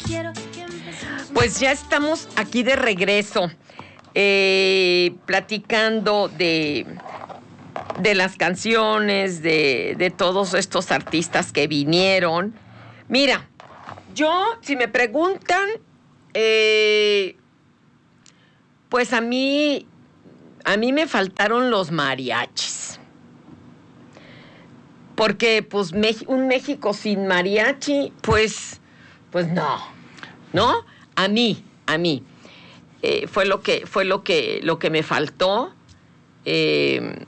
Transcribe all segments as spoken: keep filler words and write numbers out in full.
Pues ya estamos aquí de regreso, eh, platicando de, de las canciones, de, de todos estos artistas que vinieron. Mira, yo, si me preguntan, eh, pues a mí, a mí me faltaron los mariachis. Porque, pues, un México sin mariachi, pues, pues no, ¿no? A mí, a mí. Eh, fue lo que, fue lo que, lo que me faltó. Eh,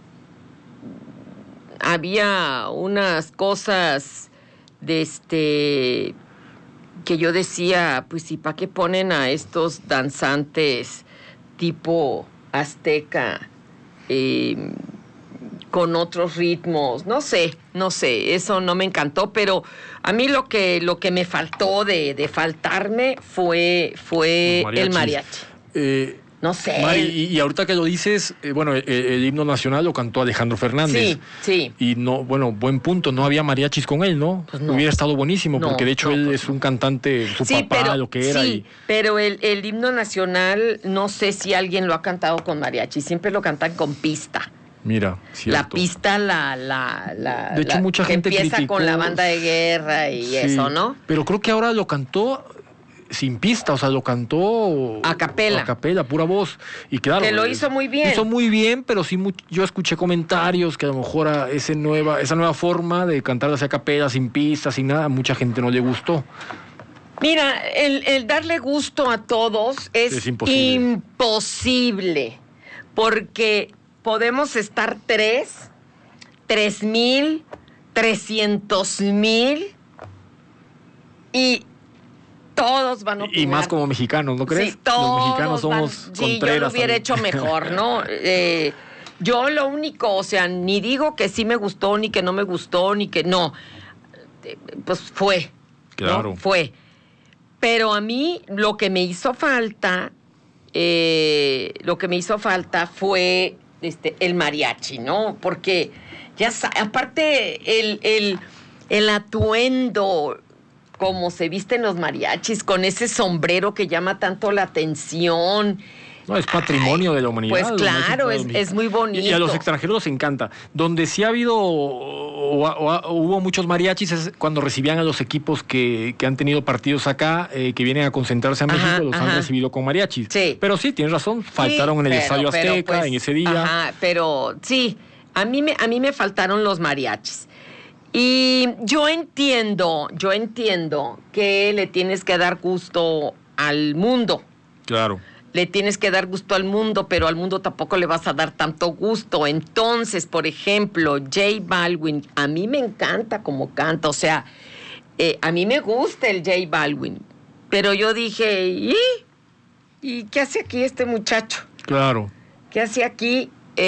había unas cosas de este que yo decía, pues, ¿y para qué ponen a estos danzantes tipo azteca? Eh, con otros ritmos, no sé, no sé, eso no me encantó, pero a mí lo que lo que me faltó de, de faltarme fue, fue el mariachi. Eh, no sé. Mari, y, y ahorita que lo dices, eh, bueno, el, el himno nacional lo cantó Alejandro Fernández. Sí, sí. Y no, bueno, buen punto, no había mariachis con él, ¿no? Pues no. Hubiera estado buenísimo, no, porque de hecho no, él pues es un cantante, su sí, papá, pero, lo que era. Sí, y... pero el, el himno nacional, no sé si alguien lo ha cantado con mariachi, siempre lo cantan con pista. Mira, cierto. La pista, la, la, la, de hecho, la mucha que gente empieza criticó, con la banda de guerra y sí, eso, ¿no? Pero creo que ahora lo cantó sin pista, o sea, lo cantó a capela, a capela, pura voz. Y claro, que lo hizo muy bien. Hizo muy bien, pero sí mu- yo escuché comentarios que a lo mejor a ese nueva, esa nueva forma de cantar hacia capela, sin pista, sin nada, mucha gente no le gustó. Mira, el, el darle gusto a todos es, es imposible. imposible, porque podemos estar tres, tres mil, trescientos mil y todos van a opinar. Y más como mexicanos, ¿no crees? Sí, todos los mexicanos somos van, contreras. Sí, yo lo hubiera también. hecho mejor, ¿no? eh, yo lo único, o sea, ni digo que sí me gustó, ni que no me gustó, ni que no. Pues fue. Claro. ¿no? Fue. Pero a mí lo que me hizo falta, eh, lo que me hizo falta fue este, el mariachi, ¿no? Porque ya aparte el, el, el atuendo, como se visten los mariachis, con ese sombrero que llama tanto la atención. No, es patrimonio Ay, de la humanidad. Pues claro, es, es muy bonito. Y a los extranjeros les encanta. Donde sí ha habido o, o, o hubo muchos mariachis es cuando recibían a los equipos que, que han tenido partidos acá, eh, que vienen a concentrarse a México, ajá, los ajá. han recibido con mariachis. Sí. Pero sí, tienes razón, faltaron sí, en el pero, Estadio Azteca, pues, en ese día. Ajá, pero sí, a mí, me, a mí me faltaron los mariachis. Y yo entiendo, yo entiendo que le tienes que dar gusto al mundo. Claro. Le tienes que dar gusto al mundo, pero al mundo tampoco le vas a dar tanto gusto. Entonces, por ejemplo, J Balvin, a mí me encanta como canta, o sea, eh, a mí me gusta el J Balvin, pero yo dije, ¿y? ¿Y qué hace aquí este muchacho? Claro. ¿Qué hace aquí?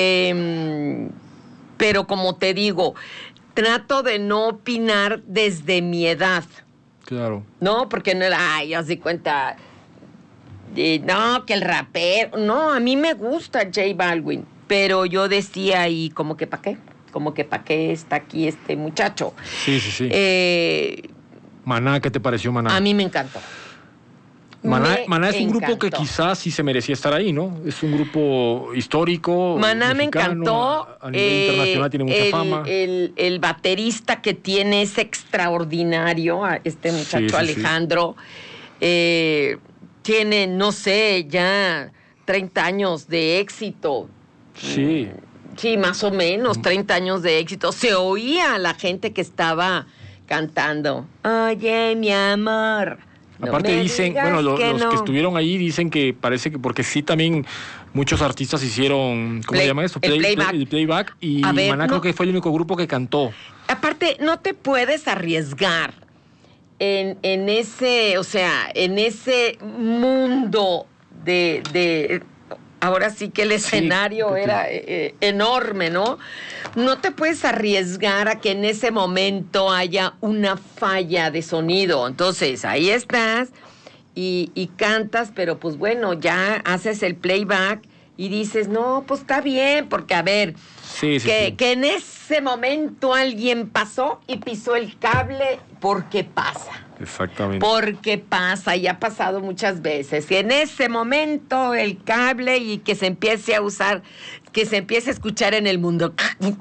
Eh, pero como te digo, trato de no opinar desde mi edad. Claro. No, porque no era, ay, haz de cuenta... Eh, no, que el rapero, no, a mí me gusta J Balvin, pero yo decía, ¿y como que para qué? Como que para qué está aquí este muchacho. Sí, sí, sí. Eh, Maná, ¿qué te pareció Maná? A mí me encantó. Maná, me Maná es un encantó. grupo que quizás sí se merecía estar ahí, ¿no? Es un grupo histórico. Maná me encantó. A, a nivel eh, internacional tiene mucha el, fama. El, el baterista que tiene es extraordinario, este muchacho sí, sí, Alejandro. Sí. Eh, tiene, no sé, ya treinta años de éxito. Sí. Sí, más o menos, treinta años de éxito. Se oía a la gente que estaba cantando. Oye, mi amor. No Aparte dicen, bueno, lo, que los no. que estuvieron ahí dicen que parece que, porque sí también muchos artistas hicieron, ¿cómo Play, se llama esto? Play, el playback. Play, el playback. Y ver, Maná no, creo que fue el único grupo que cantó. Aparte, no te puedes arriesgar. En, en ese, o sea, en ese mundo de, de ahora sí que el escenario sí, era eh, enorme, ¿no? No te puedes arriesgar a que en ese momento haya una falla de sonido. Entonces, ahí estás y, y cantas, pero pues bueno, ya haces el playback y dices, no, pues está bien, porque a ver, sí, sí, que, sí. que en ese momento alguien pasó y pisó el cable, porque pasa. Exactamente. Porque pasa, y ha pasado muchas veces, y en ese momento el cable y que se empiece a usar, que se empiece a escuchar en el mundo.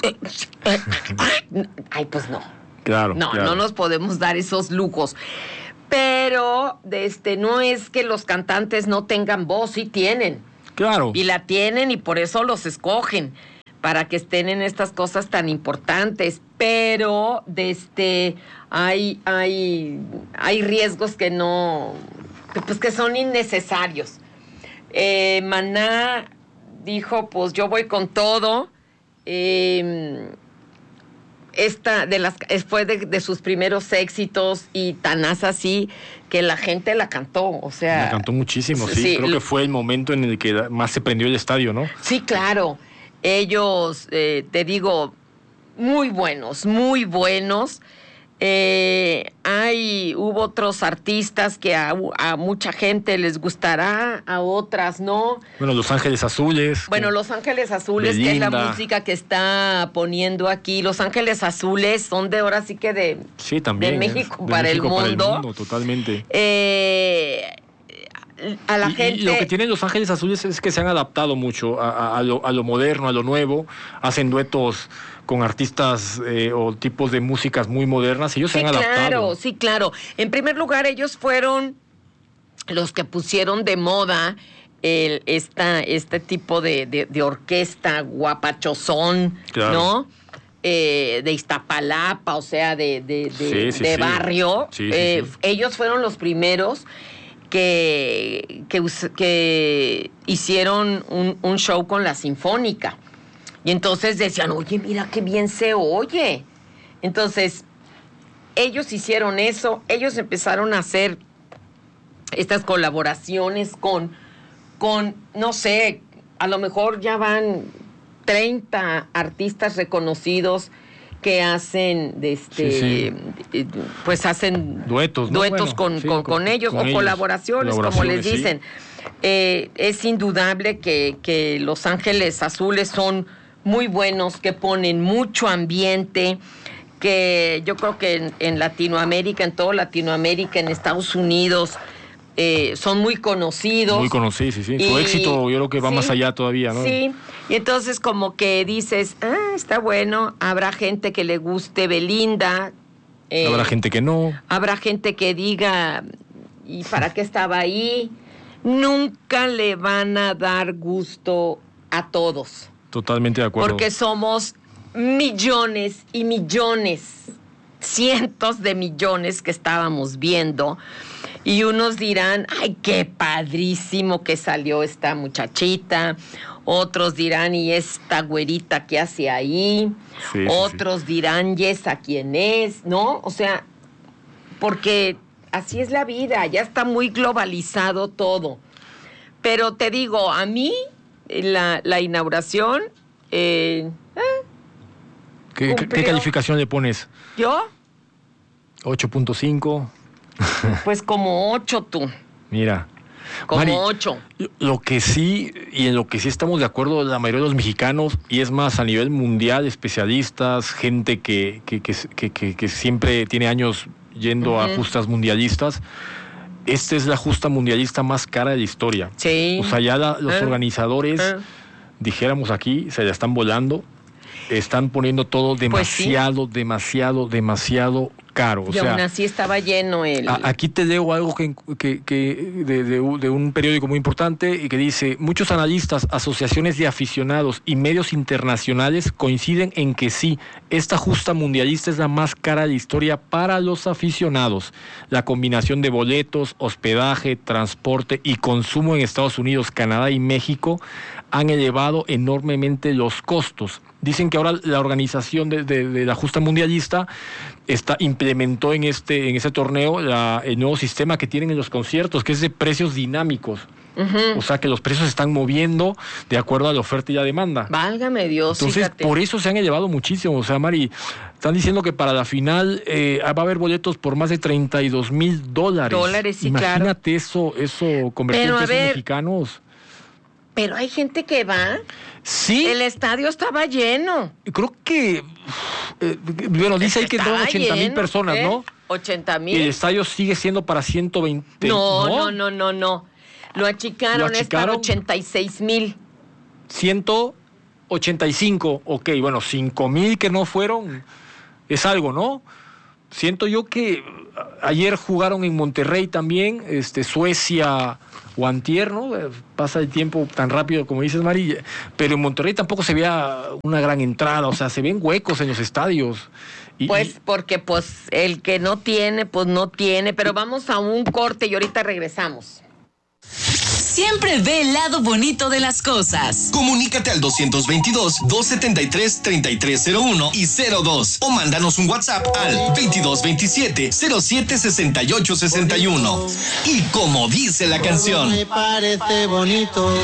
Ay, pues no. Claro. No, claro. no nos podemos dar esos lujos. Pero este, no es que los cantantes no tengan voz, sí tienen. Claro. Y la tienen y por eso los escogen, para que estén en estas cosas tan importantes. Pero este, hay, hay, hay riesgos que no, pues que son innecesarios. Eh, Maná dijo, pues yo voy con todo. Eh, esta de las fue de, de sus primeros éxitos y tan así que la gente la cantó, o sea, la cantó muchísimo, sí, sí, creo que fue el momento en el que más se prendió el estadio, ¿no? Sí, claro. Ellos, eh, te digo, muy buenos, muy buenos. Eh, hay, hubo otros artistas que a, a mucha gente les gustará, a otras no. Bueno, Los Ángeles Azules. Bueno, Los Ángeles Azules, que es la música que está poniendo aquí. Los Ángeles Azules son de ahora sí que de, sí, también, de México, de para, México el mundo. para el mundo. Totalmente. Eh, a la y, gente... y lo que tienen Los Ángeles Azules es que se han adaptado mucho a, a, a, lo, a lo moderno, a lo nuevo. Hacen duetos con artistas eh, o tipos de músicas muy modernas. Ellos sí, se han adaptado. Claro, sí, claro. En primer lugar, ellos fueron los que pusieron de moda el, esta, este tipo de, de, de orquesta guapachosón, claro. ¿no? Eh, de Iztapalapa, o sea, de, de, de, sí, sí, de sí. barrio. Sí, sí, eh, sí. Ellos fueron los primeros que, que, que hicieron un, un show con la Sinfónica. Y entonces decían, oye, mira qué bien se oye. Entonces, ellos hicieron eso, ellos empezaron a hacer estas colaboraciones con, con, no sé, a lo mejor ya van treinta artistas reconocidos que hacen, de este, sí, sí. pues hacen duetos, ¿no? duetos bueno, con, sí, con, con, con ellos, con o ellos. colaboraciones, como les dicen. Sí. Eh, es indudable que, que Los Ángeles Azules son muy buenos, que ponen mucho ambiente, que yo creo que en, en Latinoamérica, en toda Latinoamérica, en Estados Unidos, eh, son muy conocidos. Muy conocidos, sí, sí. Su y, éxito yo creo que va sí, más allá todavía, ¿no? Sí, y entonces como que dices, ah, está bueno, habrá gente que le guste Belinda. Eh, habrá gente que no. Habrá gente que diga, ¿y para qué estaba ahí? Nunca le van a dar gusto a todos. Totalmente de acuerdo. Porque somos millones y millones, cientos de millones que estábamos viendo. Y unos dirán, ay, qué padrísimo que salió esta muchachita. Otros dirán, ¿y esta güerita qué hace ahí? Sí, Otros sí, sí. dirán, ¿y esa quién es? ¿No? O sea, porque así es la vida, ya está muy globalizado todo. Pero te digo, a mí, la, la inauguración... Eh, eh, ¿Qué, ¿Qué calificación le pones? ¿Yo? ocho punto cinco. Pues como ocho tú. Mira. Como Mari, ocho. Lo que sí, y en lo que sí estamos de acuerdo la mayoría de los mexicanos, y es más a nivel mundial, especialistas, gente que, que, que, que, que, que siempre tiene años yendo uh-huh. a justas mundialistas, esta es la justa mundialista más cara de la historia. Sí. O sea, ya la, los uh-huh. organizadores, uh-huh. dijéramos aquí, se la están volando, están poniendo todo demasiado, pues sí. demasiado, demasiado caro. O y sea, aún así estaba lleno el... A, aquí te leo algo que, que, que de, de, de un periódico muy importante y que dice, muchos analistas, asociaciones de aficionados y medios internacionales coinciden en que sí, esta justa mundialista es la más cara de la historia para los aficionados. La combinación de boletos, hospedaje, transporte y consumo en Estados Unidos, Canadá y México han elevado enormemente los costos. Dicen que ahora la organización de, de, de la justa mundialista está, implementó en este, en este torneo la, el nuevo sistema que tienen en los conciertos, que es de precios dinámicos. Uh-huh. O sea que los precios se están moviendo de acuerdo a la oferta y la demanda. Válgame Dios. Entonces, fíjate. Por eso se han elevado muchísimo. O sea, Mari, están diciendo que para la final eh, va a haber boletos por más de treinta y dos mil dólares. Dólares, sí, Imagínate claro. eso, eso convertido en pesos ver, mexicanos. Pero hay gente que va. Sí. El estadio estaba lleno. Creo que, eh, bueno, dice ahí que entraron ochenta mil personas, ¿eh? ¿no? ochenta mil. El estadio sigue siendo para ciento veinte. No, no, no, no, no. Lo achicaron, ¿Lo achicaron? Es para ochenta y seis mil. ciento ochenta y cinco, ok, bueno, cinco mil que no fueron, es algo, ¿no? Siento yo que ayer jugaron en Monterrey también, este, Suecia o antier, ¿no? Pasa el tiempo tan rápido como dices, Mari, pero en Monterrey tampoco se veía una gran entrada, o sea, se ven huecos en los estadios. Y, pues porque pues el que no tiene, pues no tiene, pero vamos a un corte y ahorita regresamos. Siempre ve el lado bonito de las cosas. Comunícate al doscientos veintidós, doscientos setenta y tres, treinta y tres cero uno y cero dos o mándanos un WhatsApp al veintidós veintisiete, cero siete sesenta y ocho sesenta y uno. Y como dice la canción, me parece bonito.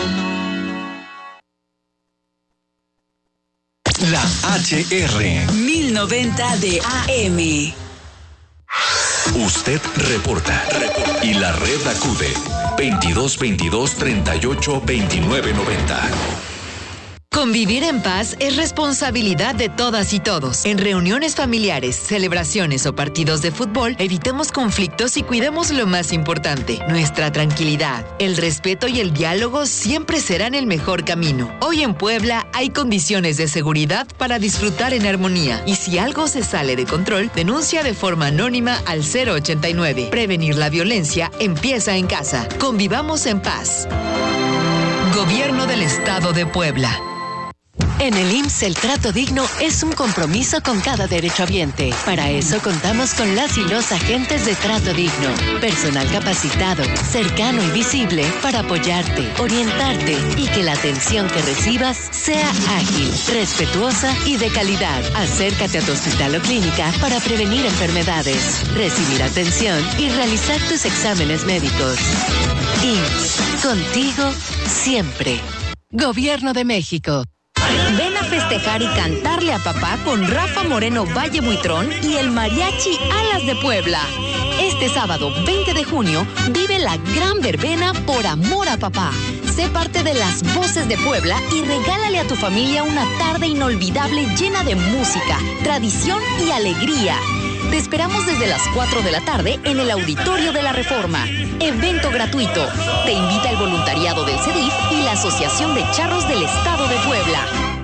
La H R mil noventa de A M. Usted reporta, reporta y la red acude veintidós veintidós, treinta y ocho, veintinueve noventa. Convivir en paz es responsabilidad de todas y todos. En reuniones familiares, celebraciones o partidos de fútbol, evitemos conflictos y cuidemos lo más importante, nuestra tranquilidad. El respeto y el diálogo siempre serán el mejor camino. Hoy en Puebla hay condiciones de seguridad para disfrutar en armonía. Y si algo se sale de control, denuncia de forma anónima al cero ochenta y nueve. Prevenir la violencia empieza en casa. Convivamos en paz. Gobierno del Estado de Puebla. En el I M S S el trato digno es un compromiso con cada derechohabiente. Para eso contamos con las y los agentes de trato digno. Personal capacitado, cercano y visible para apoyarte, orientarte y que la atención que recibas sea ágil, respetuosa y de calidad. Acércate a tu hospital o clínica para prevenir enfermedades, recibir atención y realizar tus exámenes médicos. I M S S, contigo siempre. Gobierno de México. Ven a festejar y cantarle a papá con Rafa Moreno Valle Buitrón y el Mariachi Alas de Puebla. Este sábado veinte de junio vive la gran verbena Por Amor a Papá. Sé parte de las voces de Puebla y regálale a tu familia una tarde inolvidable llena de música, tradición y alegría. Te esperamos desde las cuatro de la tarde en el Auditorio de la Reforma. Evento gratuito. Te invita el voluntariado del C E D I F y la Asociación de Charros del Estado de Puebla.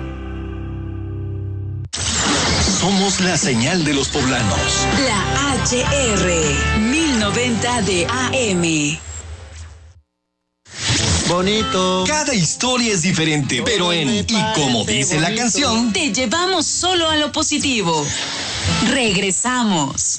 Somos la señal de los poblanos. La H R mil noventa de A M. Bonito. Cada historia es diferente, pero en Y como dice la canción, te llevamos solo a lo positivo. Regresamos.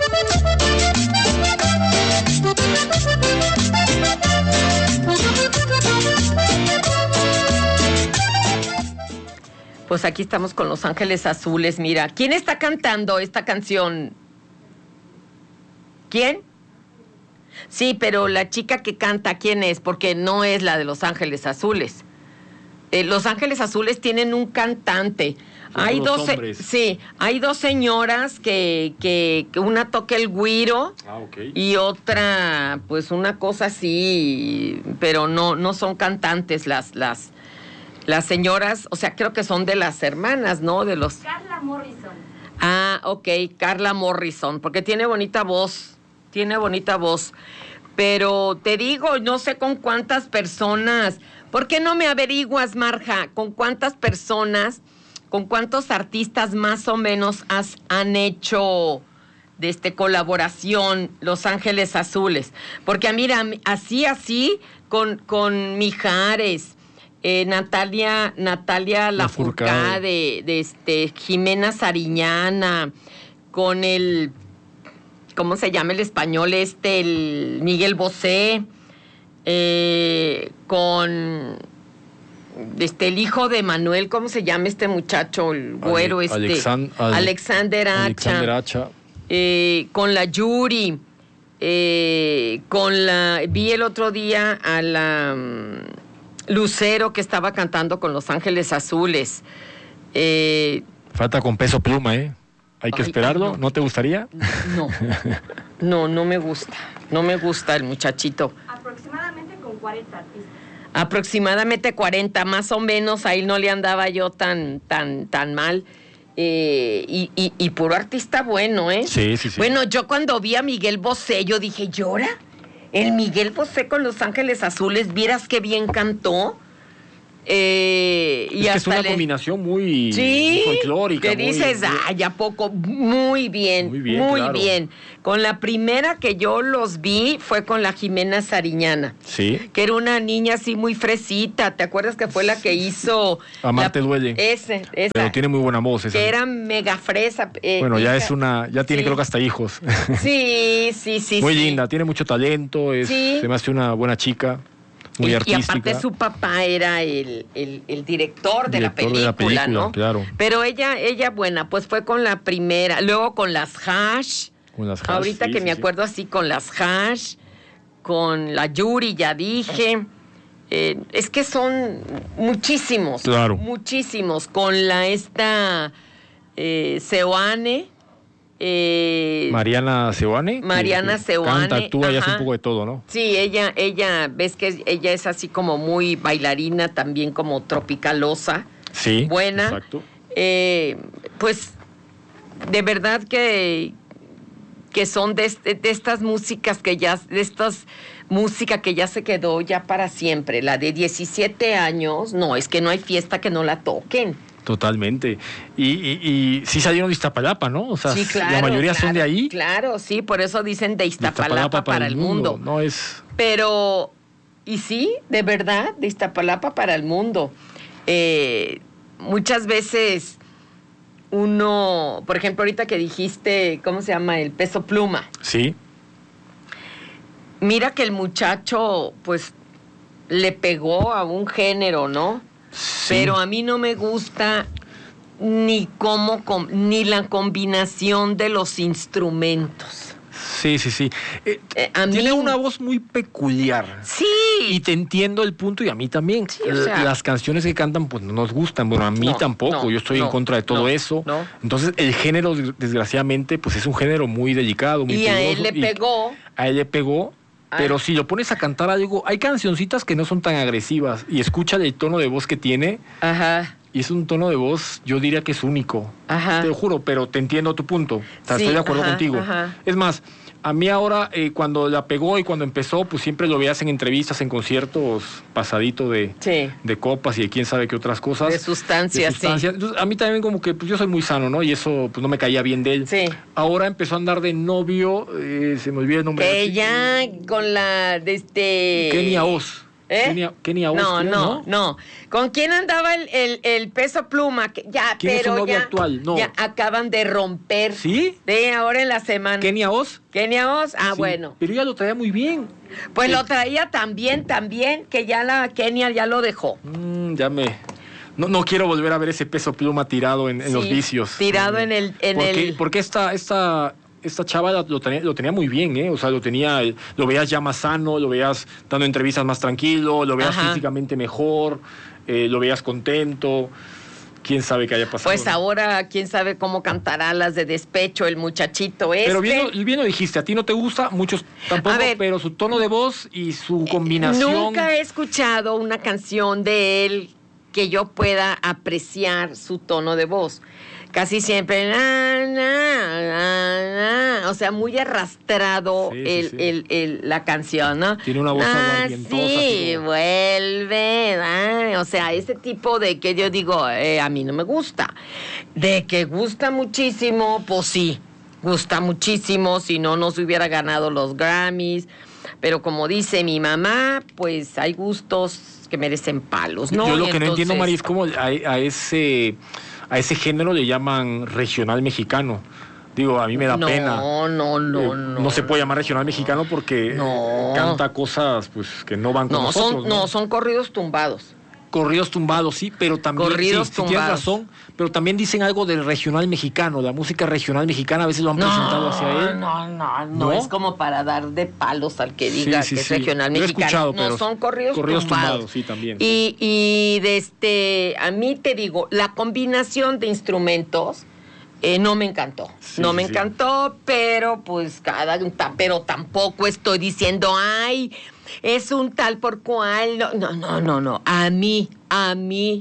Pues aquí estamos con Los Ángeles Azules. Mira, ¿quién está cantando esta canción? ¿Quién? Sí, pero la chica que canta, ¿quién es? Porque no es la de Los Ángeles Azules. Eh, Los Ángeles Azules tienen un cantante. Hay dos, sí, hay dos señoras que, que, que una toca el güiro ah, okay. y otra, pues una cosa así, pero no, no son cantantes las, las, las señoras, o sea, creo que son de las hermanas, ¿no? De los. Carla Morrison. Ah, ok, Carla Morrison, porque tiene bonita voz, tiene bonita voz. Pero te digo, no sé con cuántas personas, ¿por qué no me averiguas, Marja, con cuántas personas? ¿Con cuántos artistas más o menos has, han hecho de este colaboración Los Ángeles Azules? Porque mira, así, así, con, con Mijares, eh, Natalia, Natalia Lafourcade, de, de este, Jimena Sariñana, con el, ¿cómo se llama el español este? El Miguel Bosé, eh, con... Este, el hijo de Manuel, ¿cómo se llama este muchacho? El güero Ale, este. Alexand, Ale, Alexander Hacha. Alexander Hacha. Eh, con la Yuri. Eh, con la. Vi el otro día a la um, Lucero que estaba cantando con Los Ángeles Azules. Eh, Falta con Peso Pluma, ¿eh? Hay que ay, esperarlo. No. ¿No te gustaría? No. No, no me gusta. No me gusta el muchachito. Aproximadamente con cuarenta artistas. Aproximadamente cuarenta, más o menos, ahí no le andaba yo tan, tan, tan mal. Eh, y, y, y puro artista bueno, ¿eh? Sí, sí, sí. Bueno, yo cuando vi a Miguel Bosé, yo dije, ¿llora? El Miguel Bosé con Los Ángeles Azules, vieras qué bien cantó. Eh, es y que hasta es una le... combinación muy, sí, muy folclórica. que muy, dices, muy... ay, ¿a poco? Muy bien, muy bien. Muy claro. bien. Con la primera que yo los vi fue con la Jimena Sariñana. Sí. Que era una niña así muy fresita. ¿Te acuerdas que fue la que hizo? Amarte la... duele. Ese, esa. Pero tiene muy buena voz esa. Que era mega fresa. Eh, bueno, ya hija... es una, ya tiene sí. creo que hasta hijos. Sí, sí, sí. Muy sí. linda, tiene mucho talento, es, sí. se me hace una buena chica. Muy y, artística. Y aparte su papá era el, el, el director, de, director la película, de la película, ¿no? Claro. Pero ella, ella buena, pues fue con la primera, luego con las Hash. Con las Hash. Ahorita sí, que sí, me sí. acuerdo así con las Hash, con la Yuri, ya dije. Eh, es que son muchísimos. Claro. Muchísimos. Con la esta eh, Seoane. Eh, Mariana Seoane. Mariana que, que Seoane. Canta, actúa y hace un ajá. poco de todo, ¿no? Sí, ella, ella, ves que ella es así como muy bailarina, también como tropicalosa. Sí. Buena. Exacto. Eh, pues, de verdad que, que son de, este, de estas músicas que ya, de estas música que ya se quedó ya para siempre. La de diecisiete años, no, es que no hay fiesta que no la toquen. Totalmente. Y, y, y sí salieron de Iztapalapa, ¿no? O sea, sí, claro, la mayoría claro, son de ahí. Claro, sí, por eso dicen de Iztapalapa, de Iztapalapa para, para el mundo. mundo. No es... Pero, y sí, de verdad, de Iztapalapa para el mundo. Eh, muchas veces uno, por ejemplo, ahorita que dijiste, ¿cómo se llama? El Peso Pluma. Sí. Mira que el muchacho, pues, le pegó a un género, ¿no? Sí. Pero a mí no me gusta ni cómo, ni la combinación de los instrumentos. Sí, sí, sí. Eh, eh, a tiene mí... una voz muy peculiar. Sí. Y te entiendo el punto y a mí también. Sí, o sea, las canciones que cantan pues no nos gustan. Bueno, a mí no, tampoco. No, Yo estoy no, en contra de todo no, eso. No. Entonces el género, desgraciadamente, pues es un género muy delicado, muy y peligroso. a él le pegó. A él le pegó. Pero si lo pones a cantar algo, hay cancioncitas que no son tan agresivas y escucha el tono de voz que tiene. Ajá. Y es un tono de voz, yo diría que es único. Ajá. Te lo juro, pero te entiendo tu punto. O sea, sí, estoy de acuerdo ajá, contigo. Ajá. Es más, a mí ahora, eh, cuando la pegó y cuando empezó, pues siempre lo veías en entrevistas, en conciertos, pasadito de, sí. de copas y de quién sabe qué otras cosas. De sustancias, de sustancias. sí. Entonces, a mí también como que pues, yo soy muy sano, ¿no? Y eso pues no me caía bien de él. Sí. Ahora empezó a andar de novio, eh, se me olvida el nombre. Que ya con la de este... Kenia Oz. ¿Eh? Kenia, Kenia Oz, no, creo, no, no, no. ¿Con quién andaba el, el, el Peso Pluma? Que ya, ¿Quién pero es su novio ya, actual? No. ya acaban de romper. ¿Sí? De ahora en la semana. ¿Kenia Oz? Kenia Oz, ah, Sí, bueno. Pero ella lo traía muy bien. Pues eh, lo traía también, también, que ya la Kenia ya lo dejó. Mm, ya me... No, no quiero volver a ver ese Peso Pluma tirado en, en Sí, los vicios. tirado en el... En porque, el... porque esta... esta Esta chava lo tenía, lo tenía muy bien, ¿eh? O sea, lo tenía, lo veías ya más sano, lo veías dando entrevistas más tranquilo, lo veías Ajá. físicamente mejor, eh, lo veías contento. Quién sabe qué haya pasado. Pues ahora, quién sabe cómo cantará las de despecho el muchachito este. Pero bien, lo- bien lo dijiste, a ti no te gusta, muchos tampoco, A ver, pero su tono de voz y su combinación. Nunca he escuchado una canción de él que yo pueda apreciar su tono de voz. Casi siempre, na, na, na, na, o sea, muy arrastrado Sí, sí, el, sí. El, el, la canción, ¿no? Tiene una voz Ah, aguardientosa, sí, como- vuelve, ah, o sea, ese tipo de que yo digo, eh, a mí no me gusta. De que gusta muchísimo, pues sí, gusta muchísimo, si no, no se hubiera ganado los Grammys. Pero como dice mi mamá, pues hay gustos que merecen palos, ¿no? Yo lo Y que no entiendo, entonces- Mari, es cómo a, a ese a ese género le llaman regional mexicano. Digo, a mí me da no, pena. No, no, no, Eh, no. No se puede llamar regional mexicano porque No. canta cosas pues que no van con No, nosotros. son, no, son corridos tumbados. Corridos tumbados, sí, pero también Corridos sí, sí, tienes tumbados. razón, pero también dicen algo del regional mexicano, la música regional mexicana a veces lo han presentado hacia él. No, no, no, ¿No? es como para dar de palos al que Sí, diga sí, que es sí. regional Lo he mexicano. escuchado, no, pero son corridos, corridos tumbados. tumbados, sí, también. Y, y de este, a mí te digo, la combinación de instrumentos eh, no me encantó. Sí, no me sí. encantó, pero pues cada ta- pero tampoco estoy diciendo, ay, es un tal por cual. No, no, no, no, no. A mí, a mí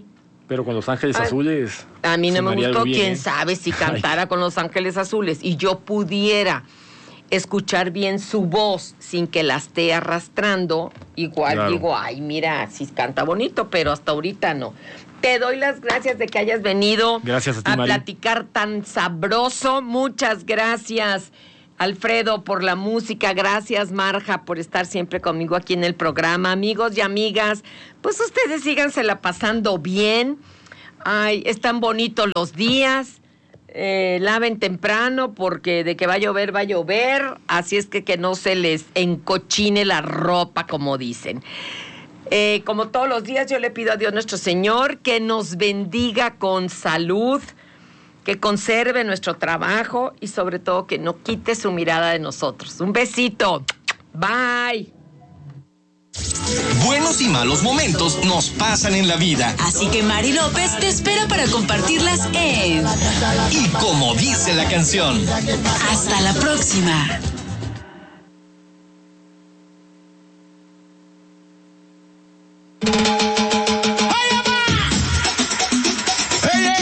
Pero con Los Ángeles Ay, Azules... A mí no me gustó, bien, quién ¿eh? sabe si cantara Ay. con Los Ángeles Azules y yo pudiera escuchar bien su voz sin que la esté arrastrando, igual claro. digo, ay, mira, sí canta bonito, pero hasta ahorita no. Te doy las gracias de que hayas venido gracias a, ti, a Mari. platicar tan sabroso. Muchas gracias, Alfredo, por la música. Gracias, Marja, por estar siempre conmigo aquí en el programa. Amigos y amigas, pues ustedes sígansela pasando bien. Ay, están bonitos los días. Eh, laven temprano porque de que va a llover, va a llover. Así es que que no se les encochine la ropa, como dicen. Eh, como todos los días, yo le pido a Dios nuestro Señor que nos bendiga con salud, que conserve nuestro trabajo y sobre todo que no quite su mirada de nosotros. Un besito. Bye. Buenos y malos momentos nos pasan en la vida. Así que Mari López te espera para compartirlas en Y como dice la canción. Hasta la próxima.